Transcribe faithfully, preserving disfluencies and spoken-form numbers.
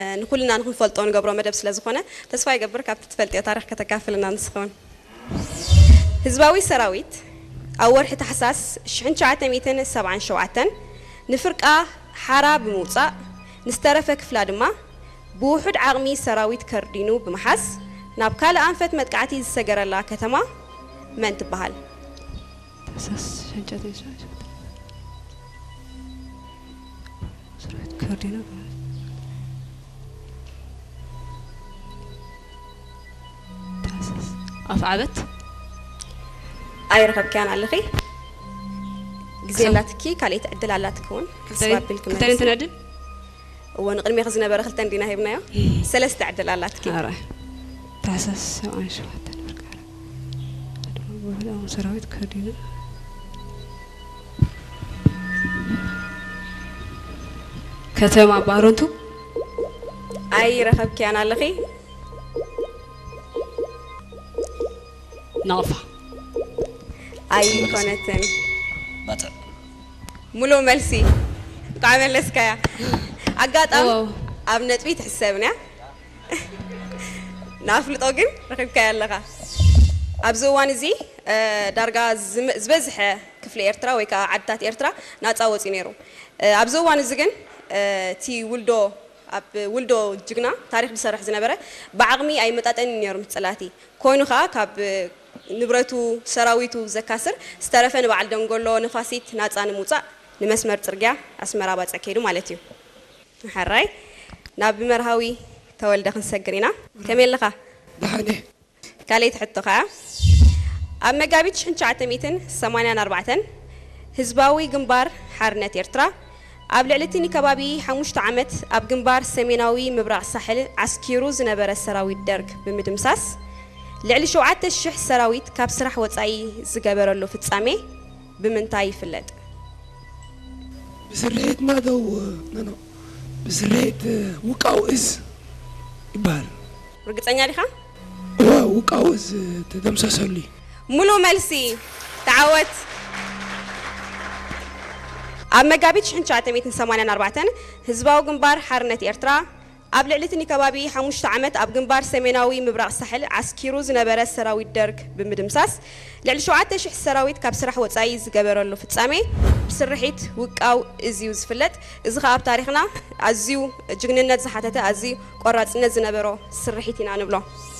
نكلنا نكون فلتون قبره مدب سلازخونه تسفاي قبر كابت تفلت يا تاريخ كتكافلنا نسخون هزباوي سراويت أول حتى حساس شحن شعاتنا ميتين سبعة شوعتن نفرق حارة بموصا نسترفك فلادما بوحد عغمي سراويت كردينو بمحس نابكال أنفت متقعتي السجر الله كتما من تبهال أساس شحن شعاتنا سراويت كردينو أفعبت أي رقم كان على خي جزيلاتكي كالي تعدل على تكون سبب بالكم تاني تنعدل ونقل مي خزنا برا خلتن دينا هيبنا يا سلست تعدل على تكي أراه تحسس سواء شو حتى نرجع بقول سراويت كردينا كتما بارونتو أي رقم كان على خي نافع أي كونتن بطل ملو ملسي قامل لسكايا أقعد أم أم نتبيت حسابنا نافلت أوجن ركب كيا لغا أبزوان زي درجة زبزح كفل إيرترا ويكا عدات إيرترا ناتساوت ينيرو أبزوان زجن تي ولدو أب ولدو جنا تاريخ بسرح زنبرة بعقمي أي متأتين ينيرو متسلاتي كونو خا كاب نبرتو سراويتو زكاسر استرفن بعد دنقولو نفاسيت ناتسان موصا نمسمر ترجع أسمر أبات أكيدو مالتيو حراي ناب مرهاوي تولد خنسجرينا كمل لقى دحني كاليت حطو خا أما جابيت شن شعت ميتين ثمانية أربعة هزباوي جنبار حرنة إرترا قبل علتني كبابي حموش تعمت أب جنبار سميناوي مبرع الساحل عسكيرو زنبر السراوي الدرج بمدمساس لعلي شوعات الشح سراويت كاب سرح وصاي زجبر له في تصامي بمنتاي فلت بسرعت ما دو نو بسرعت وقاو إز يبال رجعتني عليها وقاو إز تدمسسلي ملو ملسي تعوت أما جابيت شحن شعاتة ميتين ثمانية أربعة هزباو جنبار حرنة إرترا قبل علتني كبابي حموش تعمت أب جنبار سميناوي مبرع الساحل عسكيرو زنبر السراوي الدرج بمدمساس لعل شوعات شح السراويت كاب سرح وصايز جبر له في تصامي بسرحيت وقاو إزيوز فلت إذا خاب تاريخنا أزيو جننا زحتته أزيو قرات نزنبرو سرحيتنا نبلو